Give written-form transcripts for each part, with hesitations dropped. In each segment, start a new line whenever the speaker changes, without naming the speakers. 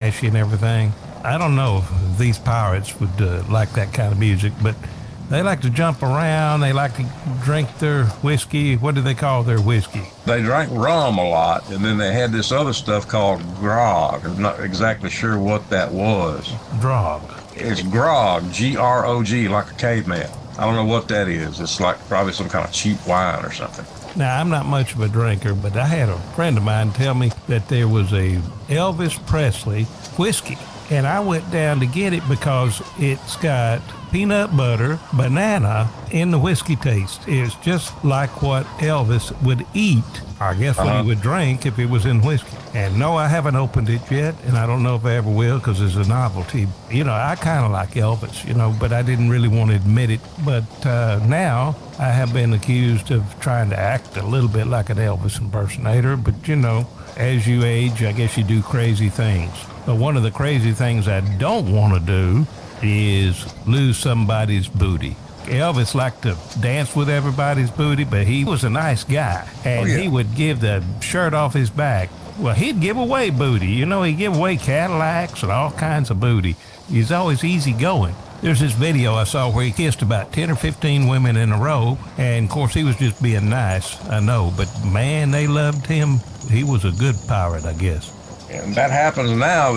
flashy and everything. I don't know if these pirates would like that kind of music, but they like to jump around. They like to drink their whiskey. What do they call their whiskey?
They drank rum a lot, and then they had this other stuff called grog. I'm not exactly sure what that was.
Grog.
It's grog, G-R-O-G, like a caveman. I don't know what that is. It's like probably some kind of cheap wine or something.
Now, I'm not much of a drinker, but I had a friend of mine tell me that there was a Elvis Presley whiskey. And I went down to get it because it's got peanut butter, banana in the whiskey taste. It's just like what Elvis would eat, I guess, what he would drink if it was in whiskey. And no, I haven't opened it yet, and I don't know if I ever will because it's a novelty. You know, I kind of like Elvis, you know, but I didn't really want to admit it. But now I have been accused of trying to act a little bit like an Elvis impersonator. But, you know, as you age, I guess you do crazy things. But one of the crazy things I don't want to do is lose somebody's booty. Elvis liked to dance with everybody's booty, but he was a nice guy. And he would give the shirt off his back. Well, he'd give away booty. You know, he'd give away Cadillacs and all kinds of booty. He's always easygoing. There's this video I saw where he kissed about 10 or 15 women in a row. And, of course, he was just being nice, I know. But, man, they loved him. He was a good pirate, I guess.
And that happens now.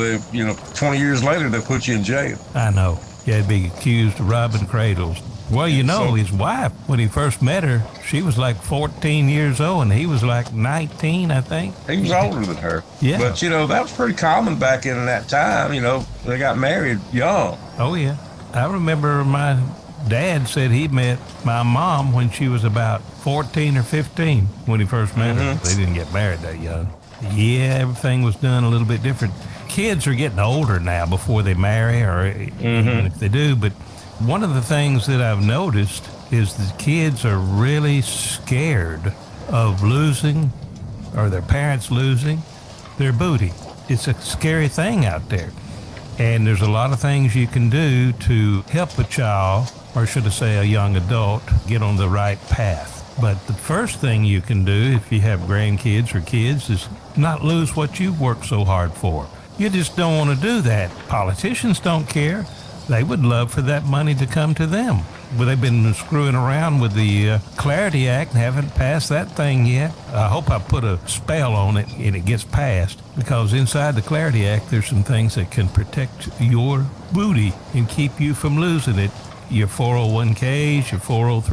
20 years later, they put you in jail.
I know. You'd be accused of robbing cradles. Well, you know, his wife, when he first met her, she was like 14 years old, and he was like 19, I think.
He was older than her.
Yeah.
But, that was pretty common back in that time. They got married young.
Oh, yeah. I remember my dad said he met my mom when she was about 14 or 15 when he first met her. They didn't get married that young. Yeah, everything was done a little bit different. Kids are getting older now before they marry, or even if they do. But one of the things that I've noticed is that kids are really scared of losing, or their parents losing, their booty. It's a scary thing out there. And there's a lot of things you can do to help a child, or should I say a young adult, get on the right path. But the first thing you can do if you have grandkids or kids is not lose what you've worked so hard for. You just don't want to do that. Politicians don't care. They would love for that money to come to them. But they've been screwing around with the Clarity Act and haven't passed that thing yet. I hope I put a spell on it and it gets passed, because inside the Clarity Act there's some things that can protect your booty and keep you from losing it. Your 401ks, your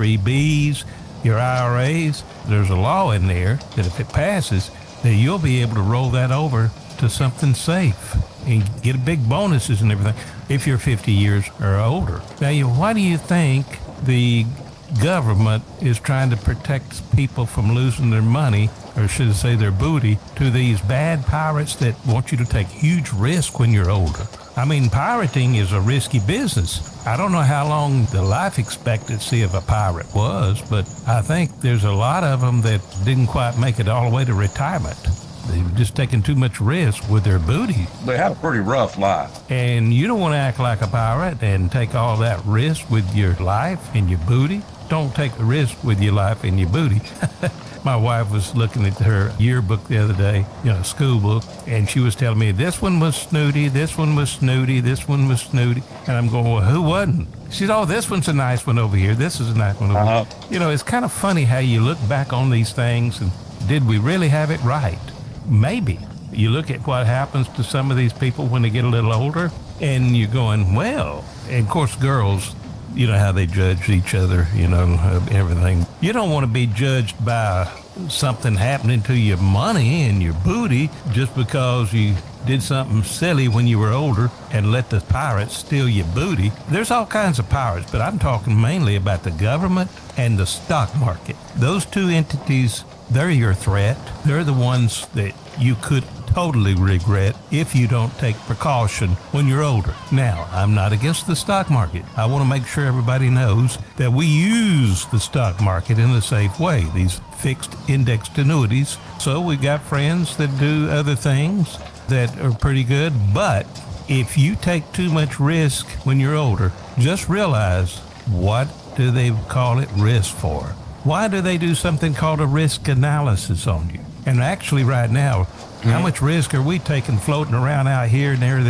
403bs, your IRAs. There's a law in there that if it passes, that you'll be able to roll that over to something safe and get big bonuses and everything if you're 50 years or older. Now, why do you think the government is trying to protect people from losing their money, or should I say their booty, to these bad pirates that want you to take huge risk when you're older? I mean, pirating is a risky business. I don't know how long the life expectancy of a pirate was, but I think there's a lot of them that didn't quite make it all the way to retirement. They were just taking too much risk with their booty.
They had a pretty rough life.
And you don't want to act like a pirate and take all that risk with your life and your booty. Don't take the risk with your life and your booty. My wife was looking at her yearbook the other day, school book, and she was telling me this one was snooty, this one was snooty, this one was snooty. And I'm going, well, who wasn't? She said, oh, this one's a nice one over here. This is a nice one over here. It's kind of funny how you look back on these things and did we really have it right? Maybe. You look at what happens to some of these people when they get a little older, and you're going, well, and of course, girls, you know how they judge each other, everything. You don't want to be judged by something happening to your money and your booty just because you did something silly when you were older and let the pirates steal your booty. There's all kinds of pirates, but I'm talking mainly about the government and the stock market. Those two entities, they're your threat. They're the ones that you could totally regret if you don't take precaution when you're older. Now, I'm not against the stock market. I want to make sure everybody knows that we use the stock market in a safe way, these fixed indexed annuities. So we got friends that do other things that are pretty good. But if you take too much risk when you're older, just realize, what do they call it risk for? Why do they do something called a risk analysis on you? And actually right now, how much risk are we taking floating around out here and there